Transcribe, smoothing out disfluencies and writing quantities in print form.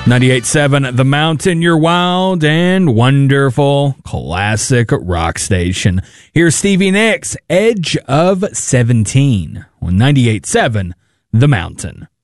98.7 The Mountain, your wild and wonderful classic rock station. Here's Stevie Nicks, Edge of 17 on 98.7 The Mountain.